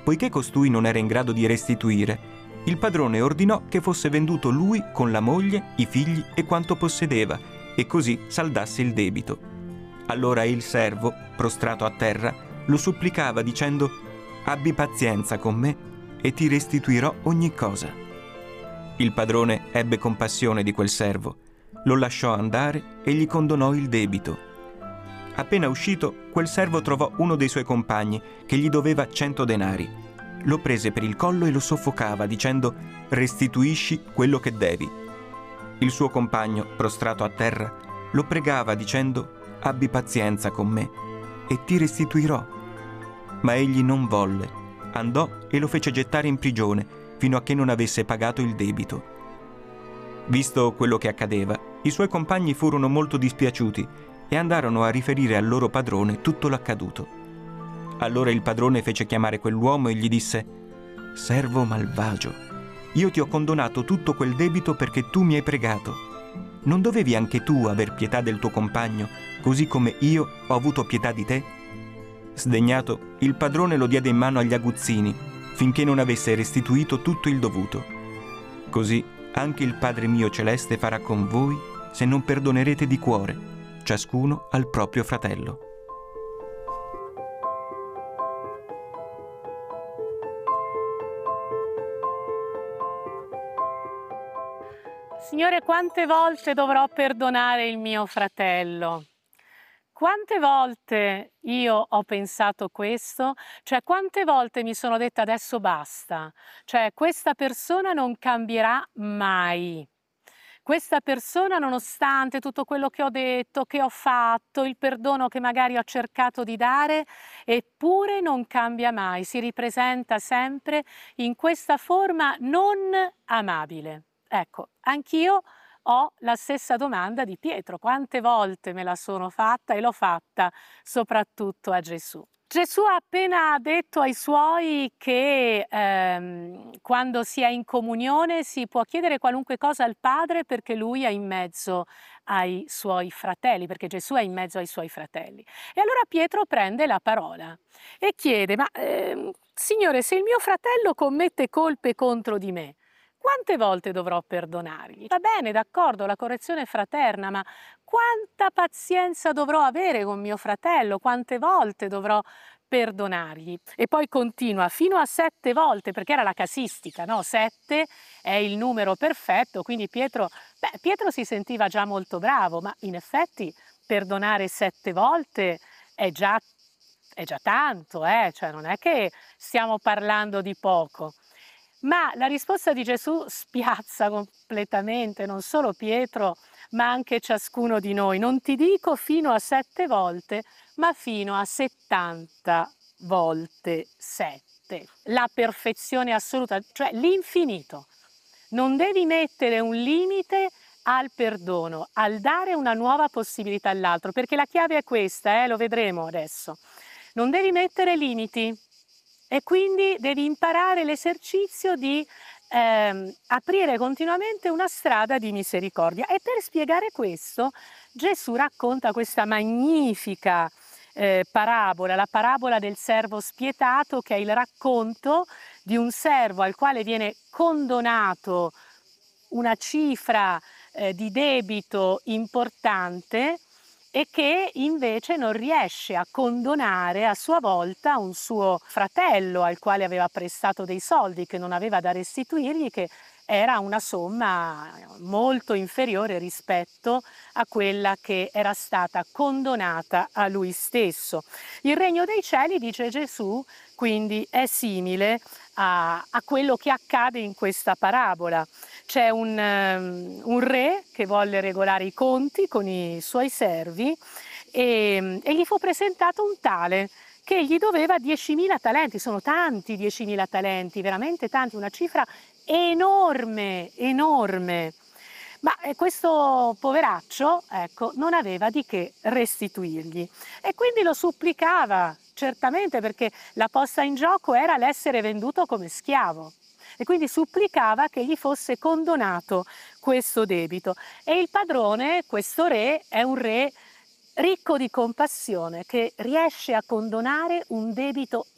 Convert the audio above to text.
Poiché costui non era in grado di restituire, il padrone ordinò che fosse venduto lui con la moglie, i figli e quanto possedeva, e così saldasse il debito. Allora il servo, prostrato a terra, lo supplicava dicendo: «Abbi pazienza con me e ti restituirò ogni cosa». Il padrone ebbe compassione di quel servo, lo lasciò andare e gli condonò il debito. Appena uscito, quel servo trovò uno dei suoi compagni che gli doveva 100 denari. Lo prese per il collo e lo soffocava dicendo: «Restituisci quello che devi». Il suo compagno, prostrato a terra, lo pregava dicendo: «Abbi pazienza con me e ti restituirò». Ma egli non volle, andò e lo fece gettare in prigione fino a che non avesse pagato il debito. Visto quello che accadeva, i suoi compagni furono molto dispiaciuti e andarono a riferire al loro padrone tutto l'accaduto. Allora il padrone fece chiamare quell'uomo e gli disse: «Servo malvagio, io ti ho condonato tutto quel debito perché tu mi hai pregato. Non dovevi anche tu aver pietà del tuo compagno, così come io ho avuto pietà di te?» Sdegnato, il padrone lo diede in mano agli aguzzini, finché non avesse restituito tutto il dovuto. Così anche il Padre mio celeste farà con voi se non perdonerete di cuore, ciascuno al proprio fratello. Signore, quante volte dovrò perdonare il mio fratello? Quante volte io ho pensato questo? Cioè, quante volte mi sono detta adesso basta? Cioè, questa persona non cambierà mai. Questa persona, nonostante tutto quello che ho detto, che ho fatto, il perdono che magari ho cercato di dare, eppure non cambia mai, si ripresenta sempre in questa forma non amabile. Ecco, anch'io ho la stessa domanda di Pietro: quante volte me la sono fatta e l'ho fatta soprattutto a Gesù. Gesù ha appena detto ai suoi che quando si è in comunione si può chiedere qualunque cosa al Padre perché lui è in mezzo ai suoi fratelli, perché Gesù è in mezzo ai suoi fratelli. E allora Pietro prende la parola e chiede: ma Signore, se il mio fratello commette colpe contro di me, quante volte dovrò perdonargli? Va bene, d'accordo, la correzione è fraterna, ma quanta pazienza dovrò avere con mio fratello? Quante volte dovrò perdonargli? E poi continua, fino a 7 volte, perché era la casistica, no? 7 è il numero perfetto, quindi Pietro si sentiva già molto bravo, ma in effetti perdonare 7 volte è già tanto, cioè non è che stiamo parlando di poco. Ma la risposta di Gesù spiazza completamente non solo Pietro, ma anche ciascuno di noi. Non ti dico fino a 7 volte, ma fino a 70 volte 7. La perfezione assoluta, cioè l'infinito. Non devi mettere un limite al perdono, al dare una nuova possibilità all'altro, perché la chiave è questa, lo vedremo adesso. Non devi mettere limiti. E quindi devi imparare l'esercizio di aprire continuamente una strada di misericordia. E per spiegare questo, Gesù racconta questa magnifica parabola, la parabola del servo spietato, che è il racconto di un servo al quale viene condonato una cifra di debito importante e che invece non riesce a condonare a sua volta un suo fratello al quale aveva prestato dei soldi che non aveva da restituirgli, che era una somma molto inferiore rispetto a quella che era stata condonata a lui stesso. Il regno dei cieli, dice Gesù, quindi è simile a quello che accade in questa parabola. C'è un re che volle regolare i conti con i suoi servi e gli fu presentato un tale che gli doveva 10.000 talenti. Sono tanti 10.000 talenti, veramente tanti, una cifra enorme, enorme. Ma questo poveraccio, ecco, non aveva di che restituirgli e quindi lo supplicava, certamente, perché la posta in gioco era l'essere venduto come schiavo. E quindi supplicava che gli fosse condonato questo debito. E il padrone, questo re, è un re ricco di compassione che riesce a condonare un debito